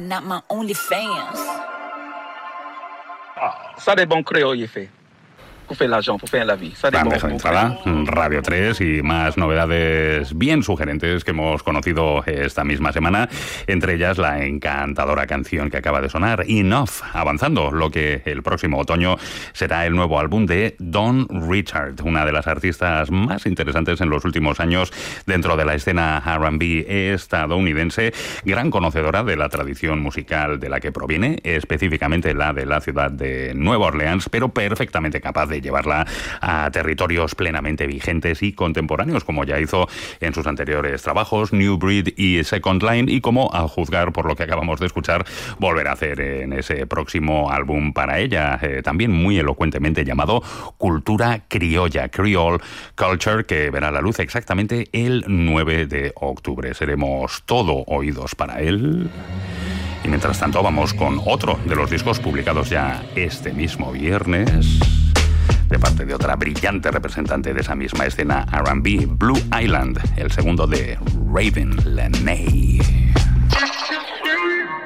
not my only fans. Ça des bons créoles, il fait. Pour faire l'argent, pour faire la vie. Bandeja de entrada, Radio 3 y más novedades bien sugerentes que hemos conocido esta misma semana, entre ellas la encantadora canción que acaba de sonar, Enough, avanzando lo que el próximo otoño será el nuevo álbum de Dawn Richard, una de las artistas más interesantes en los últimos años dentro de la escena R&B estadounidense, gran conocedora de la tradición musical de la que proviene, específicamente la de la ciudad de Nueva Orleans, pero perfectamente capaz de llevarla a territorios plenamente vigentes y contemporáneos, como ya hizo en sus anteriores trabajos, New Breed y Second Line, y como, a juzgar por lo que acabamos de escuchar, volverá a hacer en ese próximo álbum para ella, también muy elocuentemente llamado Cultura Criolla, Creole Culture, que verá la luz exactamente el 9 de octubre. Seremos todo oídos para él. Y mientras tanto vamos con otro de los discos publicados ya este mismo viernes, de parte de otra brillante representante de esa misma escena R&B, Blue Island, el segundo de Raven Lenae.